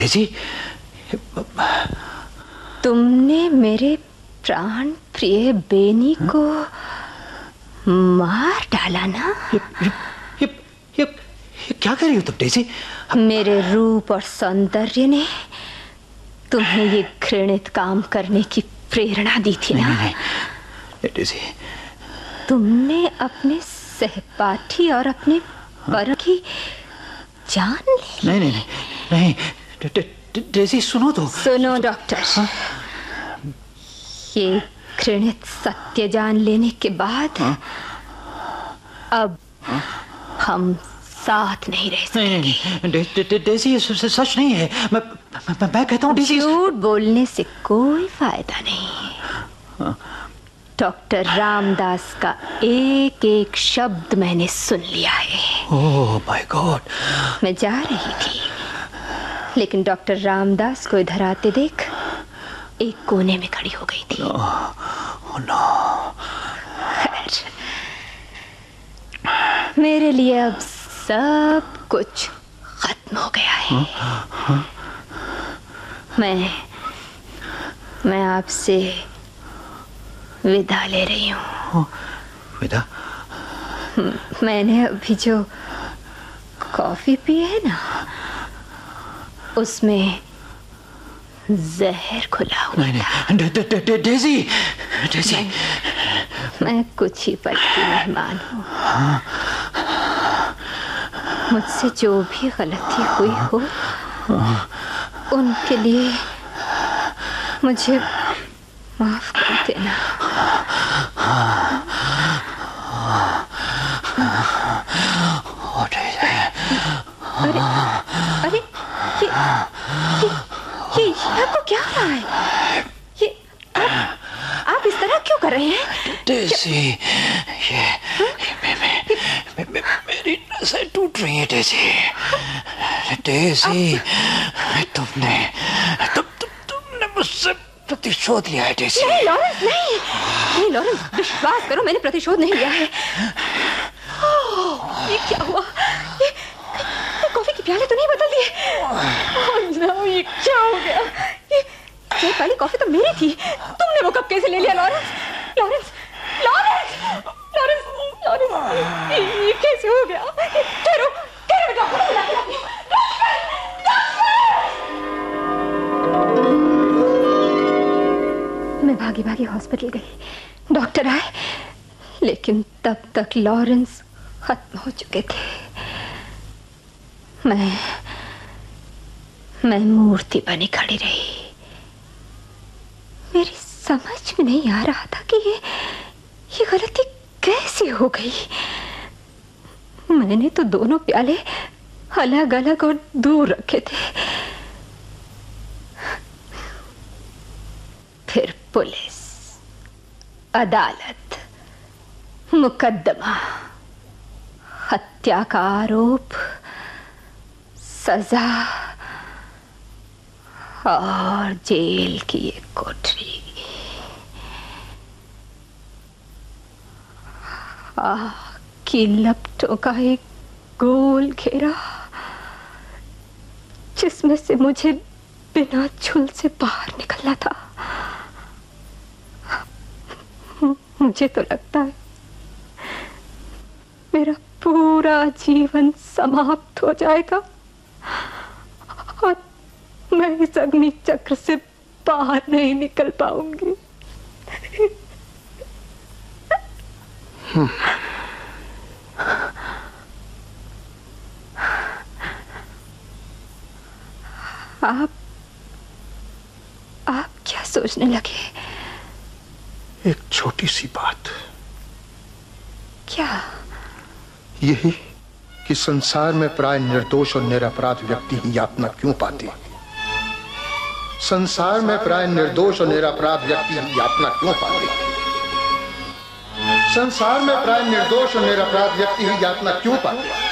Daisy, तुमने मेरे प्राण प्रिय बेनी को मार डाला ना? ये क्या कर रही हो तुम डेज़ी? मेरे रूप और सौंदर्य ने तुम्हें ये घृणित काम करने की प्रेरणा दी थी ना? नहीं डेज़ी, तुमने अपने सहपाठी और अपने पर की जान ली। नहीं डेज़ी सुनो तो। सुनो डॉक्टर, ये घृणित सत्य जान लेने के बाद अब हम साथ नहीं रह सकते। नहीं डेज़ी, सच नहीं है। मैं कहता हूँ डेज़ी, झूठ बोलने से कोई फायदा नहीं। डॉक्टर रामदास का एक एक शब्द मैंने सुन लिया है। Oh my God. मैं जा रही थी, लेकिन डॉक्टर रामदास को इधर आते देख एक कोने में खड़ी हो गई थी। खैर, मेरे लिए अब सब कुछ खत्म हो गया है। मैं आपसे विदा ले रही हूँ। विदा? मैंने अभी जो कॉफी पी है ना, उसमें जहर खुला हुआ था। डेज़ी, मैं कुछ ही पल की मेहमान हूँ। मुझसे जो भी गलती हुई हो, उनके लिए मुझे माफ कर देना। अरे ये आपको क्या हो रहा है? ये आप इस तरह क्यों कर रहे हैं? डेज़ी, ये मेरी नसें टूट रही हैं डेज़ी। डेज़ी, तुमने मुझसे प्रतिशोध लिया है डेज़ी। नहीं लॉरेंस, नहीं लॉरेंस, विश्वास करो, मैंने प्रतिशोध नहीं लिया है। ये क्या हुआ? ये कॉफी की प्याले तो नहीं बदल दिए? ओह नो, ये क्या हो गया? ये वाली कॉफी तो मेरी थी, तुमने वो कप कैसे ले लिया? लॉरेंस, ये कैसे हो गया? ठहरो डॉक्टर, मैं भागी हॉस्पिटल गई। डॉक्टर आए, लेकिन तब तक लॉरेंस खत्म हो चुके थे। मैं मूर्ति बनी खड़ी रही। मेरी समझ में नहीं आ रहा था कि ये गलती कैसे हो गई। मैंने तो दोनों प्याले अलग अलग और दूर रखे थे। फिर पुलिस, अदालत, मुकदमा, हत्या का आरोप, सजा और जेल की एक कोठरी। आग की लपटों का एक गोल घेरा, जिसमें से मुझे बिना छुल से बाहर निकलना था। मुझे तो लगता है मेरा पूरा जीवन समाप्त हो जाएगा और मैं इस अग्नि चक्र से बाहर नहीं निकल पाऊंगी। आप क्या सोचने लगे? एक छोटी सी बात। क्या? यही कि संसार में प्राय निर्दोष और निरपराध व्यक्ति ही यातना क्यों पाते हैं? संसार में प्राय निर्दोष और निरपराध व्यक्ति ही यातना क्यों पाते हैं? संसार में प्राय निर्दोष और निरपराध व्यक्ति ही यातना क्यों पाते हैं?